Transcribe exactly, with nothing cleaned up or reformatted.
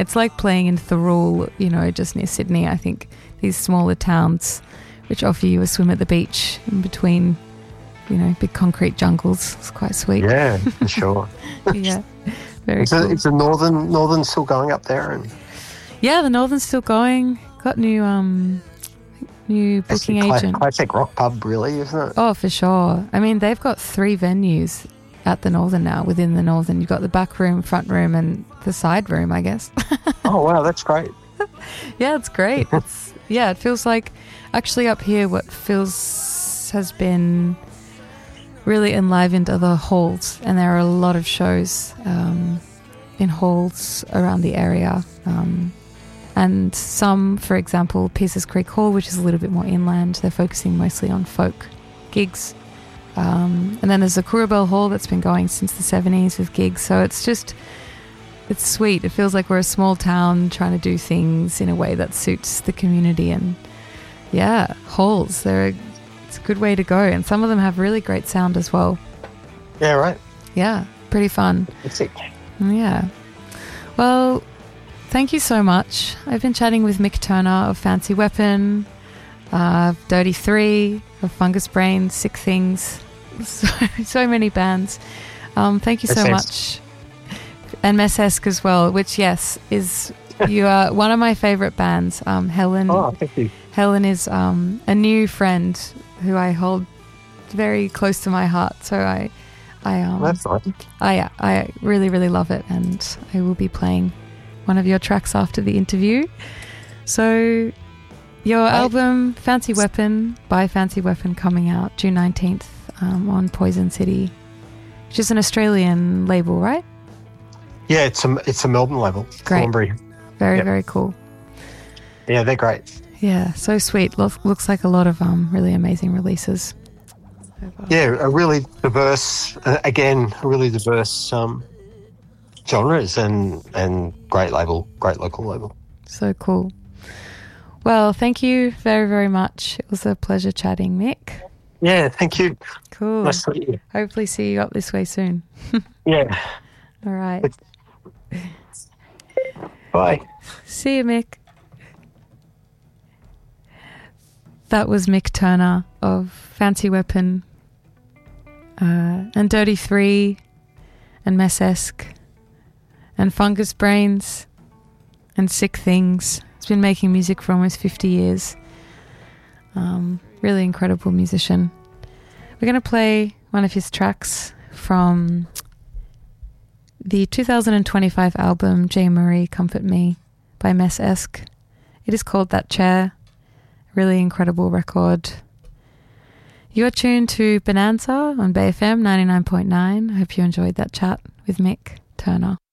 It's like playing in Thirroul, you know, just near Sydney. I think these smaller towns which offer you a swim at the beach in between, you know, big concrete jungles. It's quite sweet. Yeah, for sure. Yeah, very is, cool. the, is the northern northern still going up there? And yeah, the northern's still going. Got new um new booking it's a agent. Classic rock pub, really, isn't it? Oh, for sure. I mean, they've got three venues at the northern now. Within the northern, you've got the back room, front room, and the side room, I guess. Oh wow, that's great. Yeah, it's great. It's yeah, it feels like actually up here what feels has been really enlivened are the halls, and there are a lot of shows um, in halls around the area. Um, and some, for example, Pieces Creek Hall, which is a little bit more inland, they're focusing mostly on folk gigs. Um, and then there's the Kurrabell Hall that's been going since the seventies with gigs. So it's just, it's sweet. It feels like we're a small town trying to do things in a way that suits the community. And yeah, halls, they're a, it's a good way to go. And some of them have really great sound as well. Yeah, right. Yeah, pretty fun. That's it. Yeah. Well, thank you so much. I've been chatting with Mick Turner of Fancy Weapon, uh, of Dirty Three, of Fungus Brains, Sick Things, so, so many bands. Um, thank you so much. And Messesk as well, which, yes, is you are one of my favourite bands. Um, Helen. Oh, thank you. Helen is um, a new friend who I hold very close to my heart. So I, I um, That's nice. I I really really love it, and I will be playing one of your tracks after the interview. So your Right. album Fancy Weapon by Fancy Weapon coming out June nineteenth um, on Poison City, which is an Australian label, right? Yeah, it's a it's a Melbourne label. Great. Thornbury. Very Yep. very cool. Yeah, they're great. Yeah, so sweet. Lo- looks like a lot of um really amazing releases. Yeah, a really diverse, uh, again, a really diverse um, genres and and great label, great local label. So cool. Well, thank you very, very much. It was a pleasure chatting, Mick. Yeah, thank you. Cool. Nice to meet you. Hopefully see you up this way soon. Yeah. All right. Bye. See you, Mick. That was Mick Turner of Fancy Weapon uh, and Dirty Three and Messesk and Fungus Brains and Sick Things. He's been making music for almost fifty years. Um, really incredible musician. We're going to play one of his tracks from the two thousand twenty-five album J. Marie Comfort Me by Messesk. It is called That Chair. Really incredible record. You're tuned to Bonanza on Bay F M ninety-nine point nine. I hope you enjoyed that chat with Mick Turner.